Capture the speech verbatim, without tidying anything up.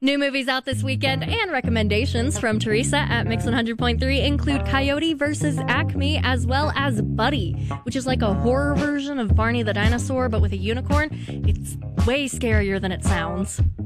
New movies out this weekend and recommendations from Teresa at Mix one hundred point three include Coyote versus Acme, as well as Buddy, which is like a horror version of Barney the Dinosaur, but with a unicorn. It's way scarier than it sounds.